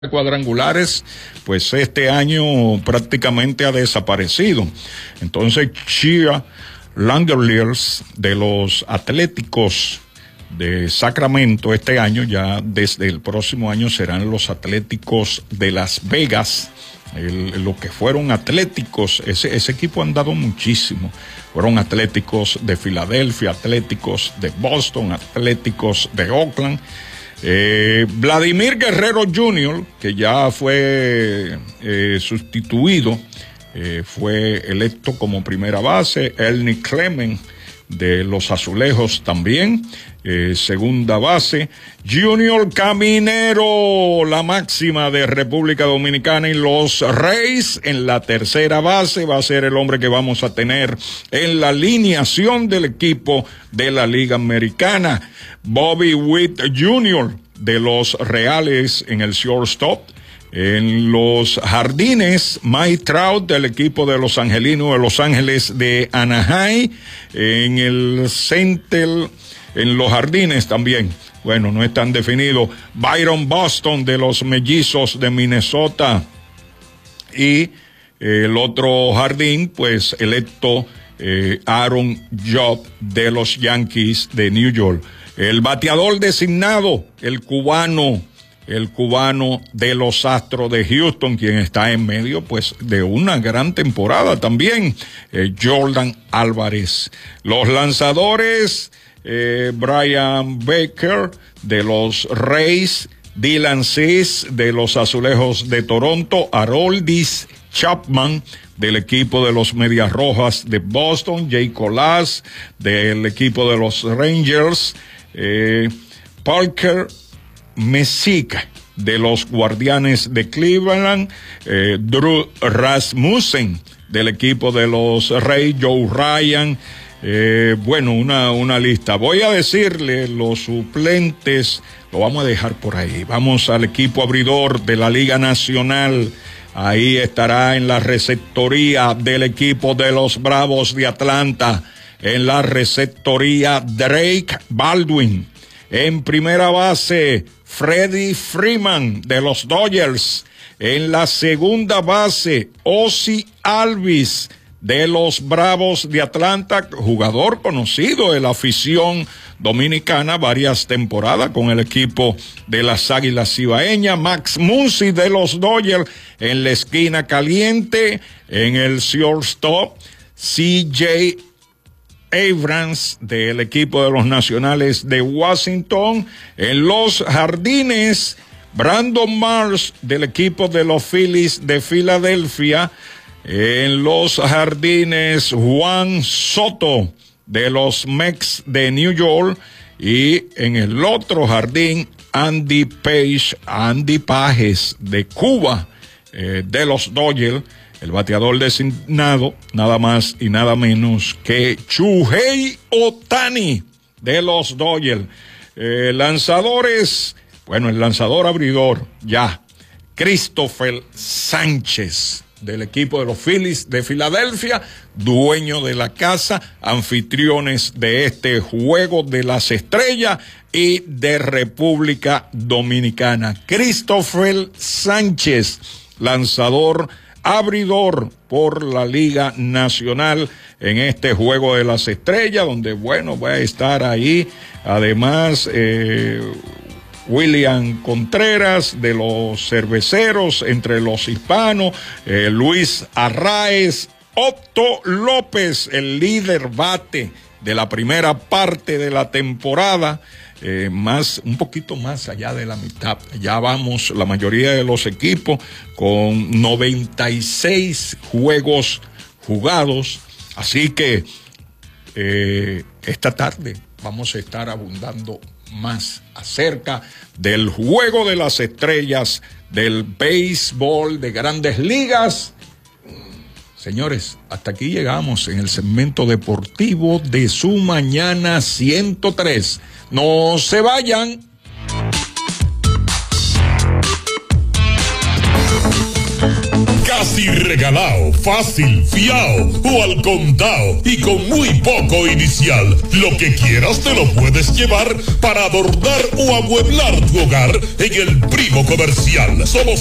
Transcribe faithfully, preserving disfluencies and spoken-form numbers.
cuadrangulares, pues este año prácticamente ha desaparecido. Entonces, Chia Langeliers de los Atléticos de Sacramento este año, ya desde el próximo año serán los Atléticos de Las Vegas. El, lo que fueron Atléticos, ese, ese equipo han dado muchísimo. Fueron Atléticos de Filadelfia, Atléticos de Boston, Atléticos de Oakland. Eh, Vladimir Guerrero junior, que ya fue eh, sustituido, eh, fue electo como primera base. Ernie Clement de los Azulejos también, eh, segunda base. Junior Caminero, la máxima de República Dominicana, y los Reyes en la tercera base. Va a ser el hombre que vamos a tener en la alineación del equipo de la Liga Americana. Bobby Witt junior de los Reales en el shortstop. En los jardines, Mike Trout del equipo de los Angelinos de Los Ángeles de Anaheim. En el center, en los jardines también, bueno, no están definidos, Byron Boston de los Mellizos de Minnesota. Y eh, el otro jardín, pues electo eh, Aaron Judge de los Yankees de New York. El bateador designado, el cubano, el cubano de los Astros de Houston, quien está en medio, pues, de una gran temporada también, eh, Jordan Álvarez. Los lanzadores, eh, Brian Baker de los Reyes, Dylan Cease de los Azulejos de Toronto, Aroldis Chapman del equipo de los Medias Rojas de Boston, Jay Colas del equipo de los Rangers, eh, Parker Messick de los Guardianes de Cleveland, eh, Drew Rasmussen del equipo de los Reyes, Joe Ryan, eh, bueno, una, una lista. Voy a decirle los suplentes, lo vamos a dejar por ahí. Vamos al equipo abridor de la Liga Nacional. Ahí estará en la receptoría del equipo de los Bravos de Atlanta. En la receptoría, Drake Baldwin. En primera base, Freddie Freeman de los Dodgers. En la segunda base, Ozzie Albies de los Bravos de Atlanta, jugador conocido de la afición dominicana, varias temporadas con el equipo de las Águilas Cibaeñas. Max Muncy de los Dodgers en la esquina caliente. En el shortstop, C J Abrams del equipo de los Nacionales de Washington. En los jardines, Brandon Marsh del equipo de los Phillies de Filadelfia. En los jardines, Juan Soto de los Mets de New York. Y en el otro jardín, Andy Page, Andy Pages de Cuba, eh, de los Dodgers. El bateador designado, nada más y nada menos que Shohei Ohtani de los Dodgers. Eh, lanzadores, bueno, el lanzador abridor, ya, Christopher Sánchez del equipo de los Phillies de Filadelfia, dueño de la casa, anfitriones de este Juego de las Estrellas y de República Dominicana. Christopher Sánchez, lanzador abridor por la Liga Nacional en este Juego de las Estrellas, donde, bueno, va a estar ahí, además, eh, William Contreras de los Cerveceros, entre los hispanos, eh, Luis Arraez, Otto López, el líder bate de la primera parte de la temporada, eh, más, un poquito más allá de la mitad. Ya vamos, la mayoría de los equipos con noventa y seis juegos jugados, así que eh, esta tarde vamos a estar abundando más acerca del Juego de las Estrellas, del béisbol de Grandes Ligas. Señores, hasta aquí llegamos en el segmento deportivo de su mañana ciento tres. No se vayan. Casi Si regalado, fácil, fiao o al contado y con muy poco inicial, lo que quieras te lo puedes llevar para adornar o amueblar tu hogar en el Primo Comercial. Somos